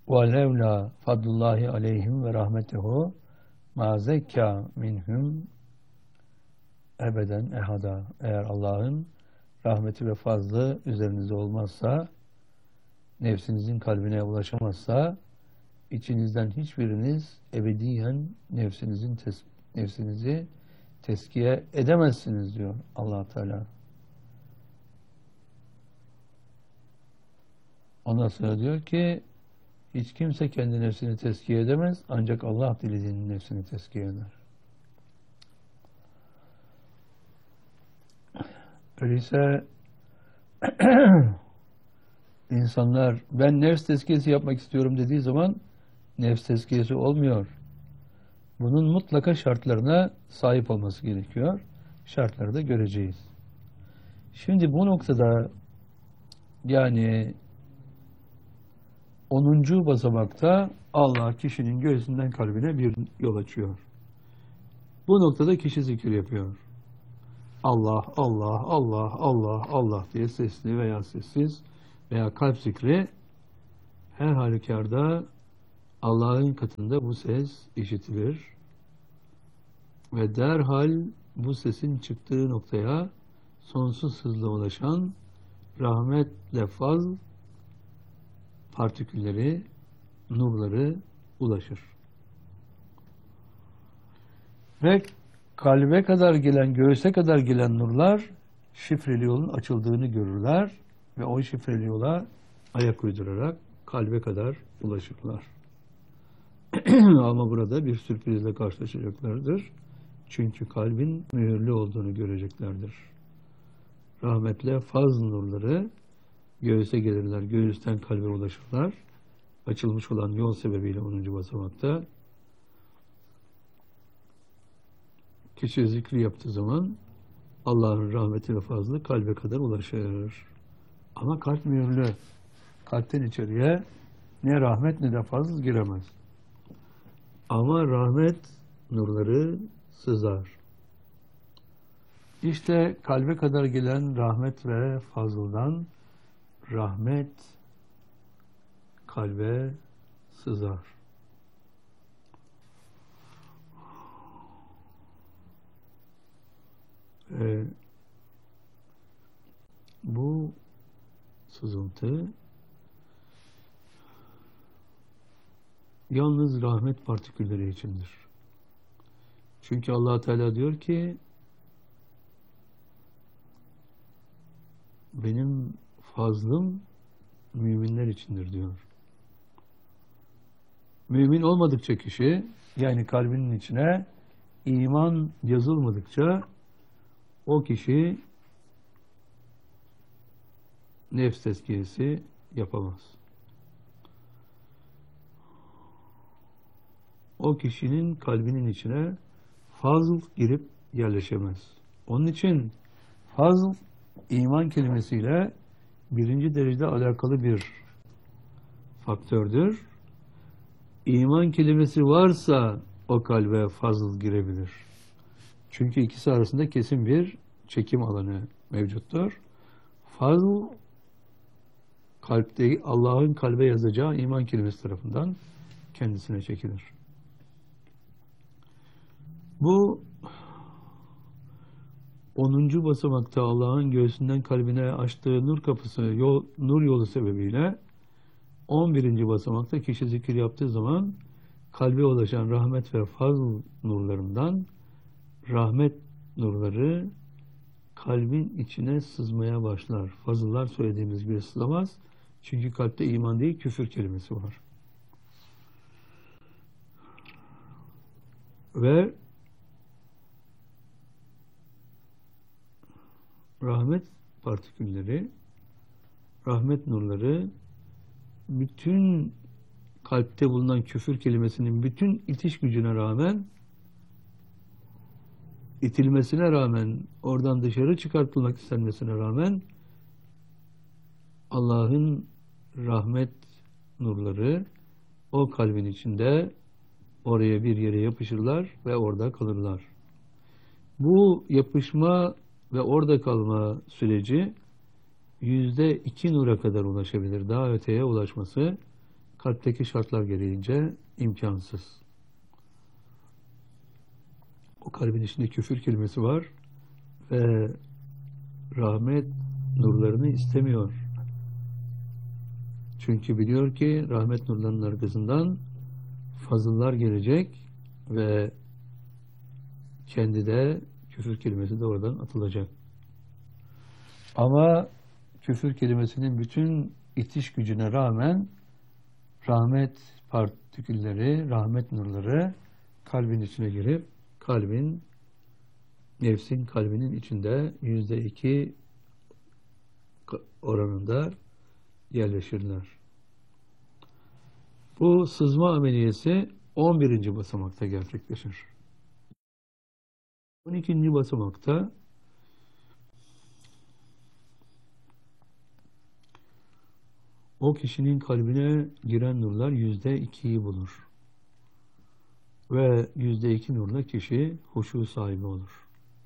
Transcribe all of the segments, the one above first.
وَلَوْلَا فَضْلُ اللّٰهِ عَلَيْهِمْ وَرَحْمَتُهُ مَا زَكَّى مِنْهُمْ ebeden ehada. Eğer Allah'ın rahmeti ve fazlı üzerinize olmazsa, nefsinizin kalbine ulaşamazsa, içinizden hiçbiriniz ebediyen nefsinizi teskiye edemezsiniz diyor Allah Teala. Ondan sonra diyor ki hiç kimse kendi nefsini teskiye edemez, ancak Allah dilediğinin nefsini teskiye eder. Öyleyse insanlar ben nefs tezkiyesi yapmak istiyorum dediği zaman nefs tezkiyesi olmuyor. Bunun mutlaka şartlarına sahip olması gerekiyor. Şartları da göreceğiz. Şimdi bu noktada yani 10. basamakta Allah kişinin göğsünden kalbine bir yol açıyor. Bu noktada kişi zikir yapıyor. Allah, Allah, Allah, Allah, Allah diye sesli veya sessiz veya kalp zikri her halükarda Allah'ın katında bu ses işitilir ve derhal bu sesin çıktığı noktaya sonsuz hızla ulaşan rahmetle fazl partikülleri, nurları ulaşır. Ve kalbe kadar gelen, göğüse kadar gelen nurlar şifreli yolun açıldığını görürler ve o şifreli yola ayak uydurarak kalbe kadar ulaşırlar. Ama burada bir sürprizle karşılaşacaklardır. Çünkü kalbin mühürlü olduğunu göreceklerdir. Rahmetle fazl nurları göğüse gelirler, göğüsten kalbe ulaşırlar. Açılmış olan yol sebebiyle 10. basamakta kişi zikri yaptığı zaman Allah'ın rahmeti ve fazlı kalbe kadar ulaşır. Ama kalp mühürlü. Kalpten içeriye ne rahmet ne de fazl giremez. Ama rahmet nurları sızar. İşte kalbe kadar gelen rahmet ve fazldan rahmet kalbe sızar. Bu sızıntı yalnız rahmet partikülleri içindir. Çünkü Allah Teala diyor ki benim fazlım müminler içindir diyor. Mümin olmadıkça kişi, yani kalbinin içine iman yazılmadıkça o kişi nefs tezkiyesi yapamaz. O kişinin kalbinin içine fazl girip yerleşemez. Onun için fazl iman kelimesiyle birinci derecede alakalı bir faktördür. İman kelimesi varsa o kalbe fazl girebilir. Çünkü ikisi arasında kesin bir çekim alanı mevcuttur. Fazl kalpte Allah'ın kalbe yazacağı iman kelimesi tarafından kendisine çekilir. Bu 10. basamakta Allah'ın göğsünden kalbine açtığı nur kapısı, nur yolu sebebiyle 11. basamakta kişi zikir yaptığı zaman kalbe ulaşan rahmet ve fazl nurlarından rahmet nurları kalbin içine sızmaya başlar. Fazıllar söylediğimiz gibi sızamaz. Çünkü kalpte iman değil, küfür kelimesi var. Ve rahmet partikülleri, rahmet nurları bütün kalpte bulunan küfür kelimesinin bütün itiş gücüne rağmen, itilmesine rağmen, oradan dışarı çıkartılmak istenmesine rağmen Allah'ın rahmet nurları o kalbin içinde oraya bir yere yapışırlar ve orada kalırlar. Bu yapışma ve orada kalma süreci %2 nura kadar ulaşabilir. Daha öteye ulaşması kalpteki şartlar gereğince imkansız. O kalbin içinde küfür kelimesi var ve rahmet nurlarını istemiyor. Çünkü biliyor ki rahmet nurlarının arkasından fazıllar gelecek ve kendi de küfür kelimesi de oradan atılacak. Ama küfür kelimesinin bütün itiş gücüne rağmen rahmet partikülleri, rahmet nurları kalbin içine girip nefsin kalbinin içinde %2 oranında yerleşirler. Bu sızma ameliyesi 11. basamakta gerçekleşir. 12. basamakta o kişinin kalbine giren nurlar %2'yi bulur. Ve %2 nurla kişi huşu sahibi olur.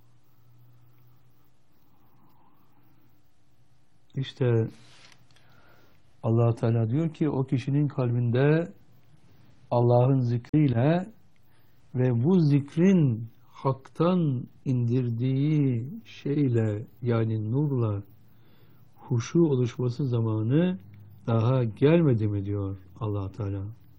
İşte Allah Teala diyor ki o kişinin kalbinde Allah'ın zikriyle ve bu zikrin haktan indirdiği şeyle yani nurla huşu oluşması zamanı daha gelmedi mi diyor Allah Teala.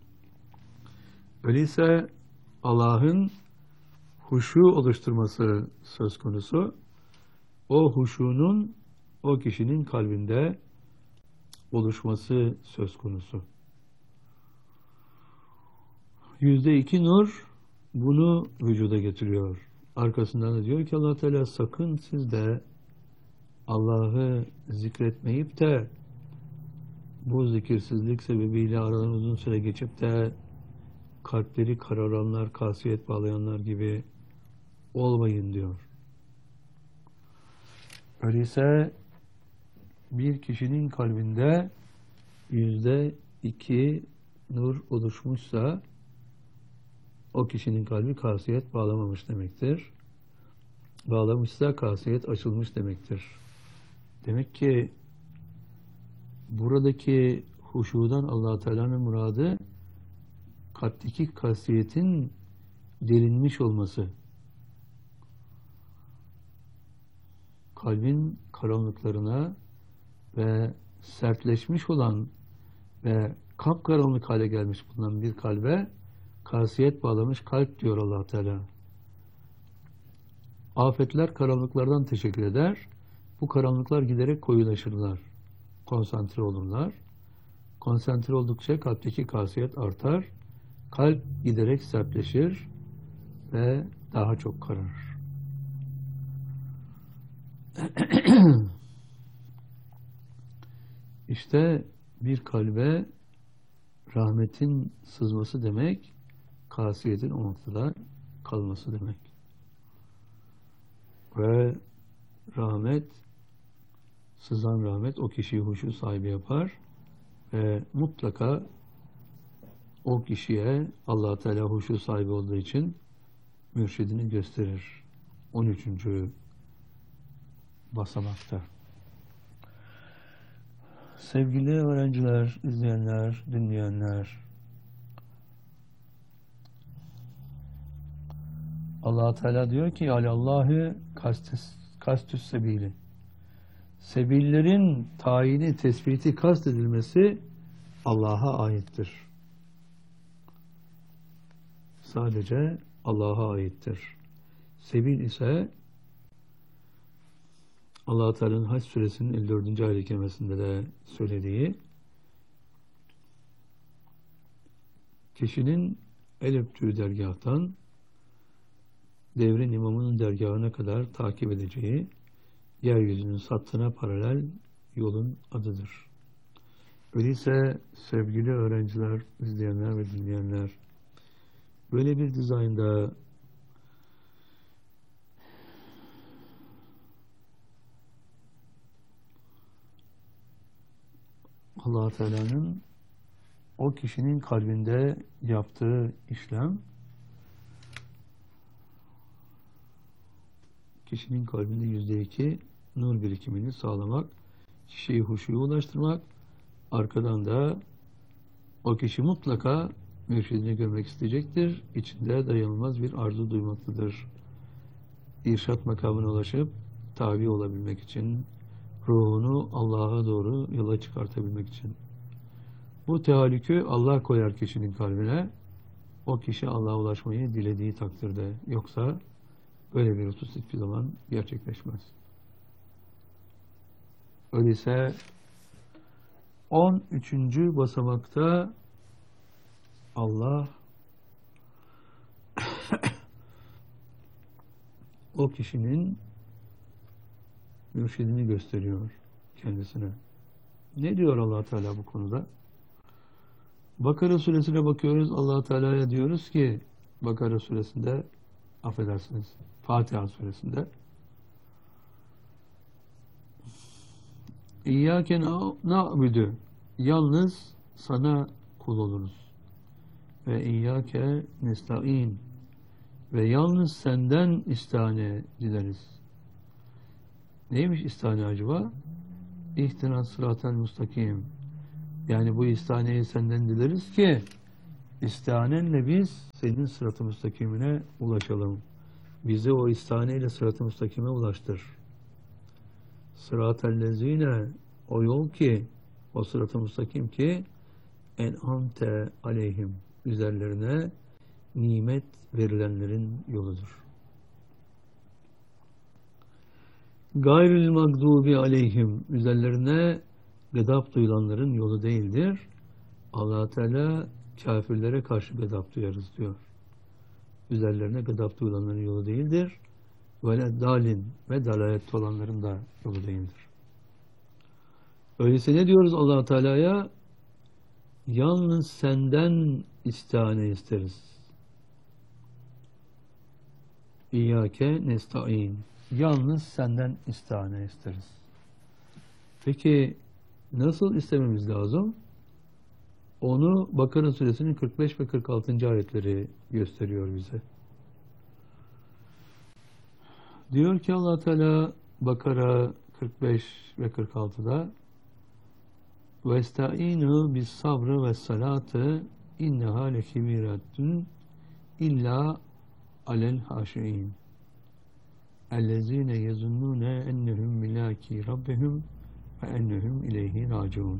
Öyleyse Allah'ın huşu oluşturması söz konusu. O huşunun o kişinin kalbinde oluşması söz konusu. %2 nur bunu vücuda getiriyor. Arkasından da diyor ki Allah Teala sakın siz de Allah'ı zikretmeyip de bu zikirsizlik sebebiyle aradan uzun süre geçip de kalpleri kararanlar, kasiyet bağlayanlar gibi olmayın diyor. Öyleyse bir kişinin kalbinde %2 nur oluşmuşsa o kişinin kalbi kasiyet bağlamamış demektir. Bağlamışsa kasiyet açılmış demektir. Demek ki buradaki huşudan Allah Teala'nın muradı kalpteki kasiyetin delinmiş olması. Kalbin karanlıklarına ve sertleşmiş olan ve kapkaranlık hale gelmiş bulunan bir kalbe kasiyet bağlamış kalp diyor Allah Teala. Afetler karanlıklardan teşekkür eder. Bu karanlıklar giderek koyulaşırlar. Konsantre olurlar. Konsantre oldukça kalpteki kasiyet artar. Kalp giderek sertleşir ve daha çok kararır. İşte bir kalbe rahmetin sızması demek, kasiyetin o noktada kalması demek. Ve sızan rahmet o kişiyi huşu sahibi yapar ve mutlaka o kişiye Allah Teala huşu sahibi olduğu için mürşidini gösterir. 13. basamakta. Sevgili öğrenciler, izleyenler, dinleyenler, Allah Teala diyor ki Allah'ı kastüs sebili. Sebillerin tayini, tespiti, kastedilmesi Allah'a aittir. Sadece Allah'a aittir. Sebil ise Allah Teala'nın Hac suresinin 54. ayet-i kerimesinde de söylediği kişinin el öptüğü dergâhtan devrin imamının dergâhına kadar takip edeceği yeryüzünün sattına paralel yolun adıdır. Öyleyse sevgili öğrenciler, izleyenler ve dinleyenler, böyle bir dizaynda Allah Teala'nın o kişinin kalbinde yaptığı işlem kişinin kalbinde %2 nur birikimini sağlamak, kişiyi huşuya ulaştırmak, arkadan da O kişi mutlaka mürşidini görmek isteyecektir. İçinde dayanılmaz bir arzu duymaktadır. İrşad makamına ulaşıp tabi olabilmek için, ruhunu Allah'a doğru yola çıkartabilmek için. Bu tehallükü Allah koyar kişinin kalbine. O kişi Allah'a ulaşmayı dilediği takdirde. Yoksa böyle bir husus hiçbir zaman gerçekleşmez. Öyleyse 13. basamakta Allah o kişinin mürşidini gösteriyor kendisine. Ne diyor Allah Teala bu konuda? Bakara suresine bakıyoruz. Allah Teala'ya diyoruz ki Bakara suresinde, affedersiniz, Fatiha suresinde İyyâke na'budu, yalnız sana kul oluruz. Ve İyyâke nesta'in, ve yalnız senden istihane dileriz. Neymiş istihane acaba? İhtinas sıratel mustakim. Yani bu istihaneyi senden dileriz ki istihanenle biz senin sırat-ı müstakimine ulaşalım. Bizi o istihaneyle sırat-ı müstakime ulaştır. Sırat-ellezine, o yol ki, o sırat-ı müstakim ki en'amte aleyhim, üzerlerine nimet verilenlerin yoludur. Gayril mağdubi aleyhim, üzerlerine gıdap duyulanların yolu değildir. Allah Teala kafirlere karşı gıdap duyarız diyor. Üzerlerine gıdap duyulanların yolu değildir. Ve dalin, ve dalalette olanların da yolu değildir. Öyleyse ne diyoruz Allah Teala'ya? Yalnız senden istihane isteriz. İyyâke nesta'in. Yalnız senden istihane isteriz. Peki nasıl istememiz lazım? Onu Bakara suresinin 45 ve 46. ayetleri gösteriyor bize. Diyor ki Allah Teala Bakara 45 ve 46'da وَاسْتَعِينُوا بِالصَّبْرِ وَالصَّلَاةِ اِنَّهَا لَكِبِيرَةٌ اِلَّا عَلَى الْحَاشِعِينَ اَلَّذ۪ينَ يَظُنُّونَ اَنَّهُمْ مِلَاكِي رَبِّهِمْ وَاَنَّهُمْ اِلَيْهِ رَاجِعُونَ.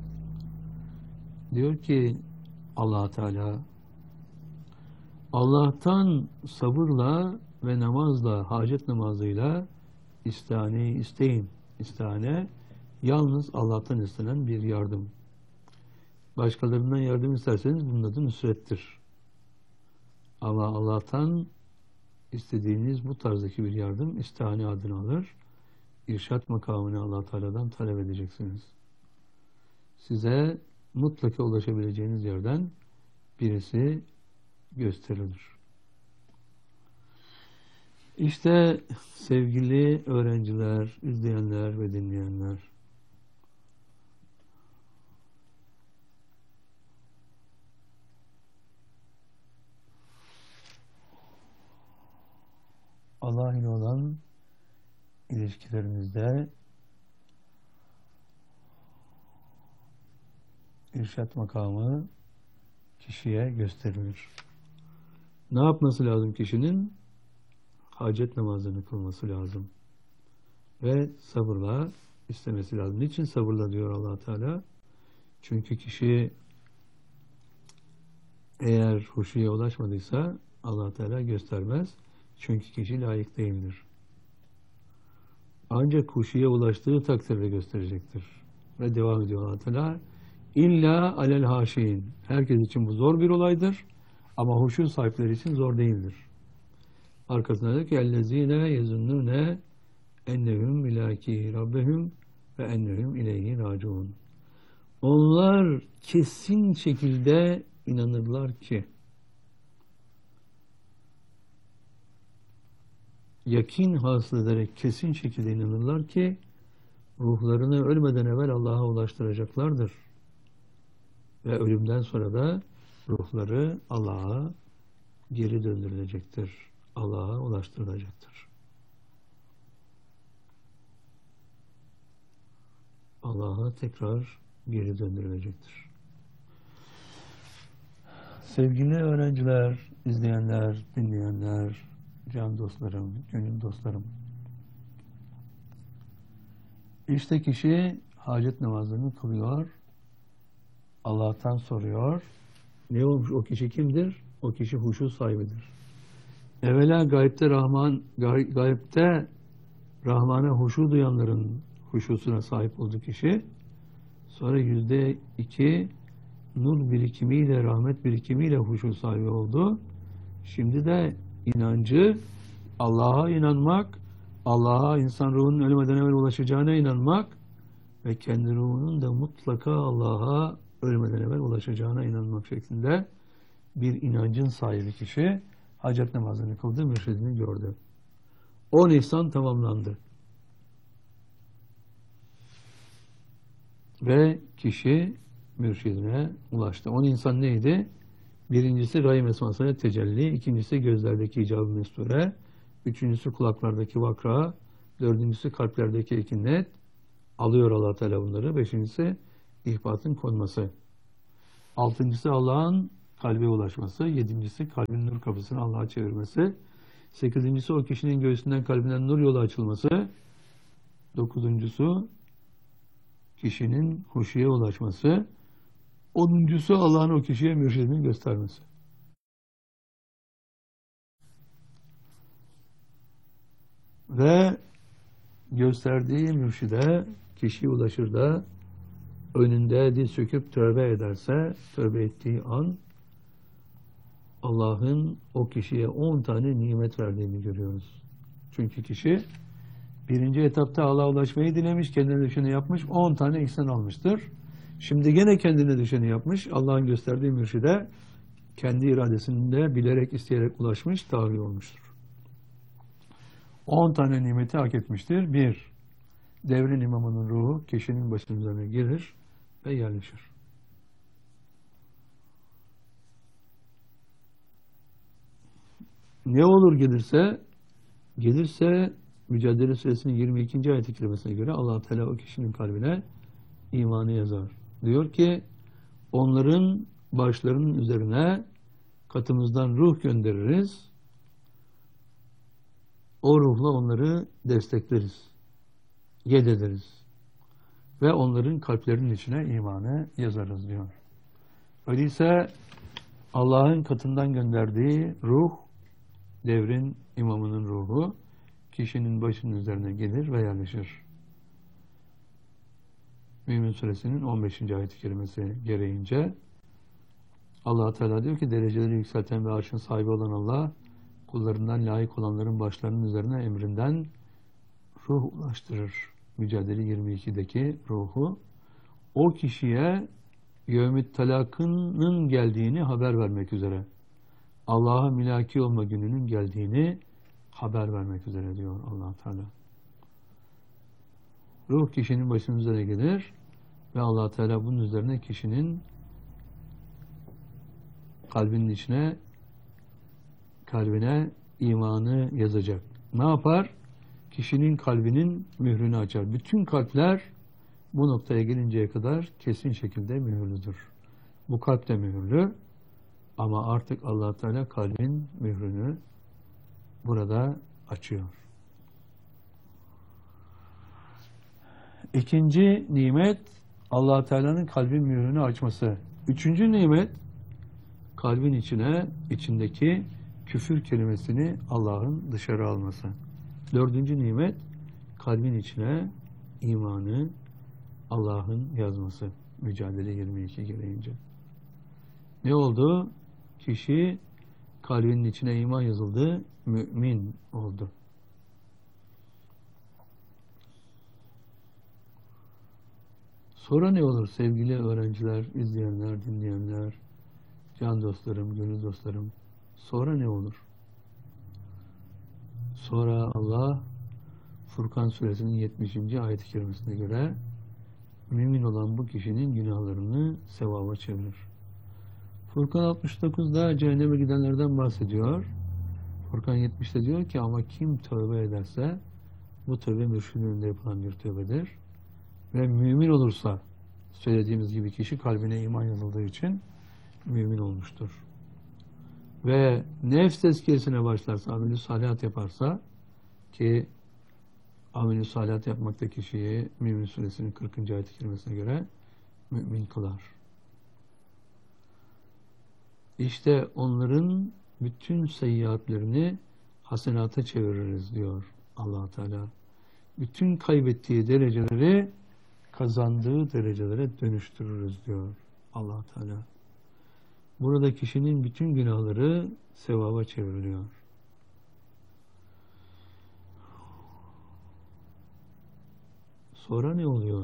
Diyor ki Allah Teala, Allah'tan sabırla ve namazla, hacet namazıyla istihaneyi isteyin. İstihane yalnız Allah'tan istenen bir yardım. Başkalarından yardım isterseniz bunun adı nusrettir. Ama Allah'tan istediğiniz bu tarzdaki bir yardım istihane adını alır. İrşad makamını Allah Teala'dan talep edeceksiniz. Size mutlaka ulaşabileceğiniz yerden birisi gösterilir. İşte sevgili öğrenciler, izleyenler ve dinleyenler, Allah ile olan ilişkilerimizde irşad makamı kişiye gösterilir. Ne yapması lazım kişinin? Hacet namazını kılması lazım. Ve sabırla istemesi lazım. Niçin sabırla diyor Allah Teala? Çünkü kişi eğer huşuya ulaşmadıysa Allah Teala göstermez. Çünkü kişi layık değildir. Ancak huşuya ulaştığı takdirde gösterecektir. Ve devam ediyor Allah Teala. İlla alel haşin. Herkes için bu zor bir olaydır. Ama huşu sahipleri için zor değildir. Arkasında diyor ki ellezine yezunnune ennehum milaki rabbehum ve ennehum ileyhi raciun. Onlar kesin şekilde inanırlar ki, yakin hasıl ederek kesin şekilde inanırlar ki ruhlarını ölmeden evvel Allah'a ulaştıracaklardır. Ve ölümden sonra da ruhları Allah'a geri döndürülecektir. Allah'a ulaştırılacaktır. Allah'a tekrar geri döndürülecektir. Sevgili öğrenciler, izleyenler, dinleyenler, can dostlarım, gönül dostlarım. İşte kişi hacet namazını kılıyor, Allah'tan soruyor. Ne olmuş? O kişi kimdir? O kişi huşu sahibidir. Evvela gayipte Rahman'a huşu duyanların huşusuna sahip oldu kişi. Sonra %2 nur birikimiyle, rahmet birikimiyle huşu sahibi oldu. Şimdi de inancı, Allah'a inanmak, Allah'a insan ruhunun ölmeden evvel ulaşacağına inanmak ve kendi ruhunun da mutlaka Allah'a ölmeden evvel ulaşacağına inanmak şeklinde bir inancın sahibi kişi hacet namazını kıldı, mürşidini gördü. 10 ihsan tamamlandı. Ve kişi mürşidine ulaştı. 10 insan neydi? Birincisi rahim esmasına tecelli, ikincisi gözlerdeki icab-ı mesture, üçüncüsü kulaklardaki vakra, dördüncüsü kalplerdeki ekinet, alıyor Allah Teala bunları, beşincisi ihbatın konması, altıncısı Allah'ın kalbe ulaşması, yedincisi kalbin nur kapısını Allah'a çevirmesi, sekizincisi o kişinin göğsünden kalbinden nur yolu açılması, dokuzuncusu kişinin huşuya ulaşması, onuncusu Allah'ın o kişiye mürşidini göstermesi. Ve gösterdiği mürşide kişi ulaşır da önünde diz çöküp tövbe ederse, tövbe ettiği an Allah'ın o kişiye 10 tane nimet verdiğini görüyoruz. Çünkü kişi birinci etapta Allah'a ulaşmayı dilemiş, kendine düşeni yapmış, 10 tane ihsan almıştır. Şimdi gene kendine düşeni yapmış, Allah'ın gösterdiği mürşide kendi iradesinde bilerek, isteyerek ulaşmış, tabi olmuştur. 10 tane nimeti hak etmiştir. 1. Devrin imamının ruhu kişinin başının üzerine girir ve yerleşir. Ne olur gelirse Mücadele Suresinin 22. ayet-i kerimesine göre Allah Teala o kişinin kalbine imanı yazar. Diyor ki onların başlarının üzerine katımızdan ruh göndeririz. O ruhla onları destekleriz. Yed ederiz. Ve onların kalplerinin içine imanı yazarız diyor. Öyleyse Allah'ın katından gönderdiği ruh, devrin imamının ruhu, kişinin başının üzerine gelir ve yerleşir. Mümin Suresinin 15. ayet-i kerimesi gereğince Allah Teala diyor ki dereceleri yükselten ve arşın sahibi olan Allah kullarından layık olanların başlarının üzerine emrinden ruh ulaştırır. Mücadele 22'deki ruhu o kişiye yevmit talakının geldiğini haber vermek üzere, Allah'a mülaki olma gününün geldiğini haber vermek üzere diyor Allah Teala. Ruh kişinin başının üzerine gelir ve Allah Teala bunun üzerine kişinin kalbine imanı yazacak. Ne yapar? Kişinin kalbinin mührünü açar. Bütün kalpler bu noktaya gelinceye kadar kesin şekilde mühürlüdür. Bu kalp de mühürlü ama artık Allah Teala kalbin mührünü burada açıyor. İkinci nimet Allah Teala'nın kalbin mührünü açması. Üçüncü nimet kalbin içindeki küfür kelimesini Allah'ın dışarı alması. Dördüncü nimet kalbin içine imanı Allah'ın yazması. Mücadele 22 gereğince. Ne oldu? Kişi kalbinin içine iman yazıldı, mümin oldu. Sonra ne olur sevgili öğrenciler, izleyenler, dinleyenler, can dostlarım, gönül dostlarım? Sonra ne olur? Sonra Allah Furkan Suresinin 70. ayet-i kerimesine göre mümin olan bu kişinin günahlarını sevaba çevirir. Furkan 69'da cehenneme gidenlerden bahsediyor. Furkan 70'te diyor ki ama kim tövbe ederse bu tövbe mürşidin önünde yapılan bir tövbedir. Ve mümin olursa söylediğimiz gibi kişi kalbine iman yazıldığı için mümin olmuştur. ve nefs tezkiyesine başlarsa, amel-i salihat yaparsa, ki amel-i salihat yapmakta kişiyi Mümin Suresinin 40. ayet-i kerimesine göre mümin kılar. İşte onların bütün seyyiatlerini hasenata çeviririz diyor Allah Teala. Bütün kaybettiği dereceleri kazandığı derecelere dönüştürürüz diyor Allah Teala. Burada kişinin bütün günahları sevaba çevriliyor. Sonra ne oluyor?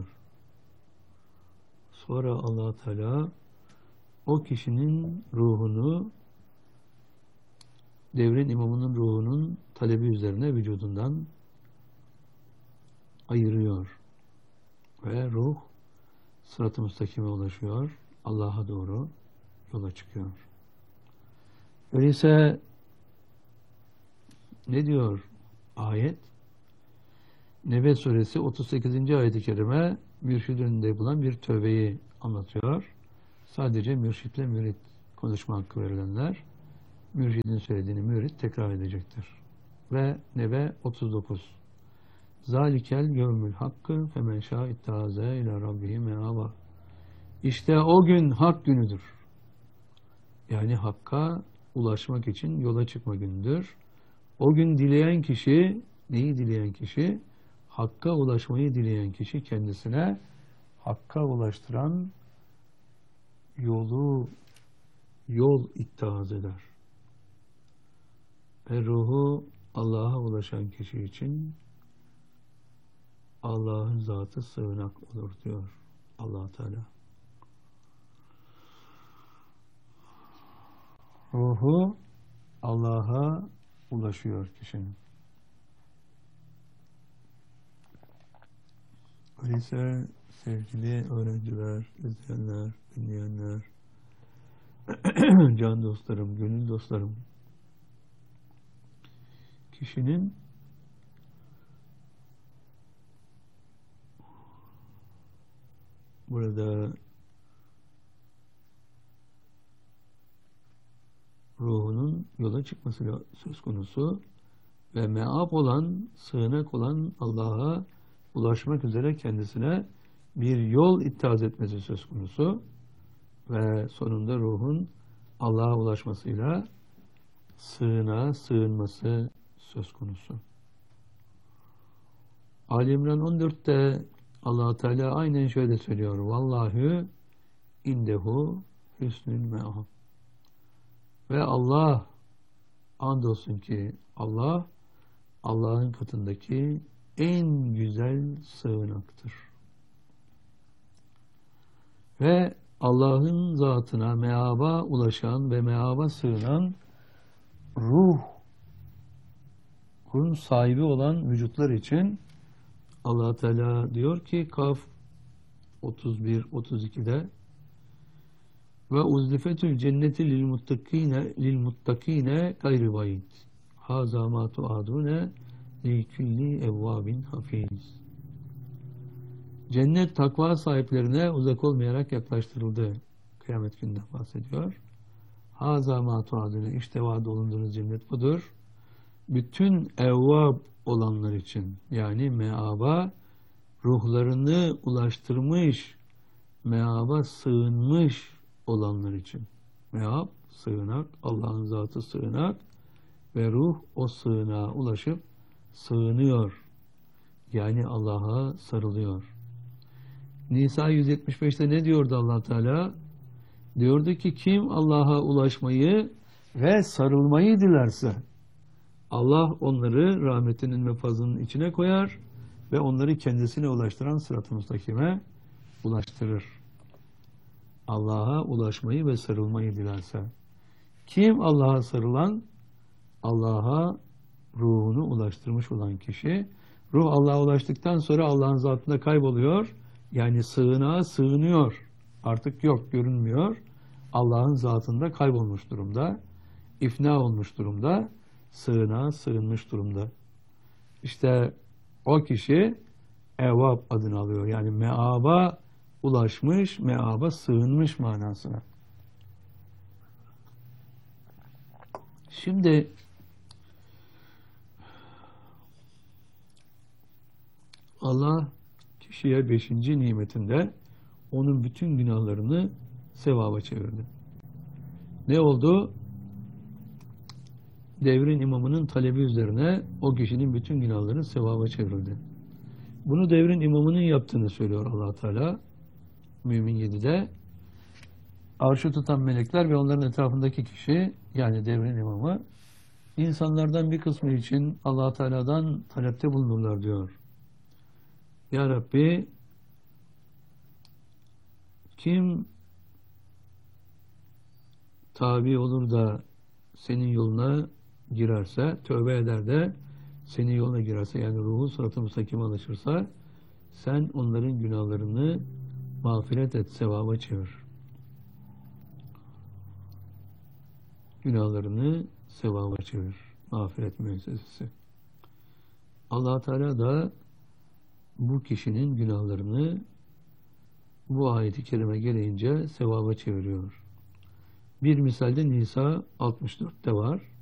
Sonra Allah Teala o kişinin ruhunu, devrin imamının ruhunun talebi üzerine vücudundan ayırıyor. Ve ruh sırat-ı müstakime ulaşıyor. Allah'a doğru yola çıkıyor. Öyleyse ne diyor ayet? Nebe suresi 38. ayet-i kerime mürşid önünde yapılan bir tövbeyi anlatıyor. Sadece mürşitle mürit konuşma hakkı verilenler mürşidin söylediğini mürit tekrar edecektir. Ve Nebe 39. Zalikel yevmül hakkı femen şâ ittâze ila rabbihi meâba. İşte o gün hak günüdür. Yani hakka ulaşmak için yola çıkma günüdür. O gün dileyen kişi, neyi dileyen kişi? Hakka ulaşmayı dileyen kişi kendisine hakka ulaştıran yol ittihaz eder. Ve ruhu Allah'a ulaşan kişi için Allah'ın zatı sığınak olur diyor Allah Teala. Ruhu Allah'a ulaşıyor kişinin. Öyleyse sevgili öğrenciler, izleyenler, dinleyenler, can dostlarım, gönül dostlarım, kişinin burada ruhunun yola çıkması söz konusu ve meab olan, sığınak olan Allah'a ulaşmak üzere kendisine bir yol ittihaz etmesi söz konusu ve sonunda ruhun Allah'a ulaşmasıyla sığınağa sığınması söz konusu. Ali İmran 14'te Allah Teala aynen şöyle söylüyor. Vallahi indehu hüsnül me'ab. Ve Allah, andolsun ki Allah, Allah'ın katındaki en güzel sığınaktır. Ve Allah'ın zatına, meaba ulaşan ve meaba sığınan ruhun sahibi olan vücutlar için Allah Teala diyor ki Kaf 31-32'de ve uzlifetül cenneti lil muttakine gayri bayit. Haza ma tuadune li kulli evvabin hafiz. Cennet takva sahiplerine uzak olmayarak yaklaştırıldı. Kıyamet gününden bahsediyor. Haza ma tuadune, işte vaad olunduğunuz cennet budur. Bütün evvab olanlar için, yani meaba ruhlarını ulaştırmış, meaba sığınmış olanlar için. Meab, sığınak, Allah'ın zatı sığınak ve ruh o sığınağa ulaşıp sığınıyor. Yani Allah'a sarılıyor. Nisa 175'te ne diyordu Allah Teala? Diyordu ki kim Allah'a ulaşmayı ve sarılmayı dilerse Allah onları rahmetinin ve fazlının içine koyar ve onları kendisine ulaştıran sırat-ı müstakime ulaştırır. Allah'a ulaşmayı ve sarılmayı dilerse. Kim Allah'a sarılan? Allah'a ruhunu ulaştırmış olan kişi. Ruh Allah'a ulaştıktan sonra Allah'ın zatında kayboluyor. Yani sığınağa sığınıyor. Artık yok, görünmüyor. Allah'ın zatında kaybolmuş durumda. İfna olmuş durumda. Sığınağa sığınmış durumda. İşte o kişi evvab adını alıyor. Yani meaba ulaşmış, meaba sığınmış manasına. Şimdi Allah kişiye 5. nimetinde onun bütün günahlarını sevaba çevirdi. Ne oldu? Devrin imamının talebi üzerine o kişinin bütün günahları sevaba çevrildi. Bunu devrin imamının yaptığını söylüyor Allah Teala Mümin 7'de. Arşı tutan melekler ve onların etrafındaki kişi, yani devrin imamı, insanlardan bir kısmı için Allah Teala'dan talepte bulunurlar diyor. Ya Rabbi, kim tabi olur da senin yoluna girerse, tövbe eder de senin yoluna girerse, yani ruhu sırat-ı müstakime alışırsa, sen onların günahlarını mağfiret et, sevaba çevir. Günahlarını sevaba çevir. Mağfiret müessesesi. Allah Teala da bu kişinin günahlarını bu ayet-i kerime gereğince sevaba çeviriyor. Bir misalde Nisa 64'te var.